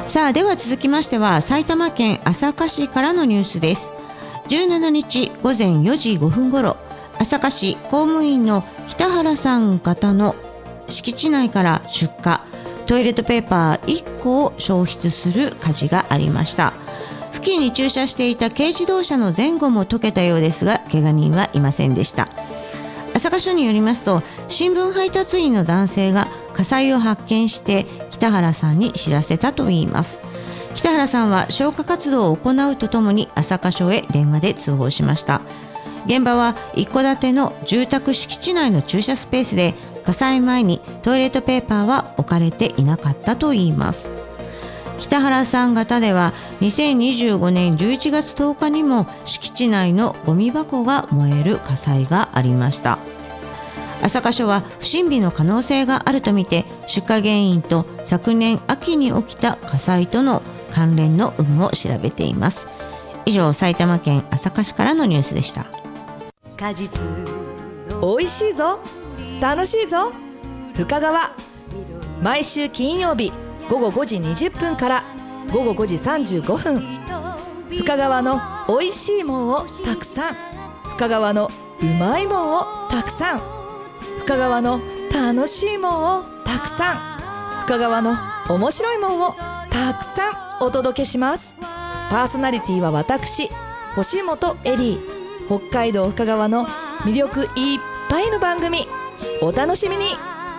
さあ、では続きましては埼玉県朝霞市からのニュースです。17日午前4時5分ごろ、朝霞市公務員の北原さん方の敷地内から出火、トイレットペーパー1個を焼失する火事がありました。付近に駐車していた軽自動車の前後も溶けたようですが、怪我人はいませんでした。朝霞署によりますと、新聞配達員の男性が火災を発見して北原さんに知らせたといいます。北原さんは消火活動を行うとともに朝霞署へ電話で通報しました。現場は一戸建ての住宅敷地内の駐車スペースで、火災前にトイレットペーパーは置かれていなかったといいます。北原さん方では2025年11月10日にも敷地内のゴミ箱が燃える火災がありました。朝霞署は不審火の可能性があるとみて、出火原因と昨年秋に起きた火災との関連の有無を調べています。以上、埼玉県朝霞市からのニュースでした。 果実おいしいぞ、楽しいぞ、深川。毎週金曜日午後5時20分から午後5時35分、深川のおいしいもんをたくさん、深川のうまいもんをたくさん、深川の楽しいもんをたくさん、深川の面白いもんをたくさんお届けします。パーソナリティは私、星本エリー。北海道深川の魅力いっぱいの番組、お楽しみに。